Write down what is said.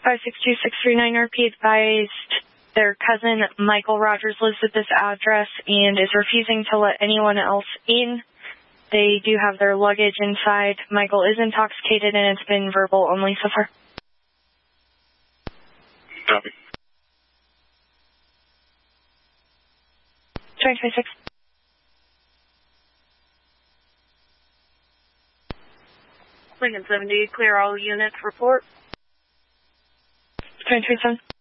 562-639 RP advised their cousin Michael Rogers lives at this address and is refusing to let anyone else in. They do have their luggage inside. Michael is intoxicated and it's been verbal only so far. Copy. 2026. Lincoln 70, clear all units, report. 2027.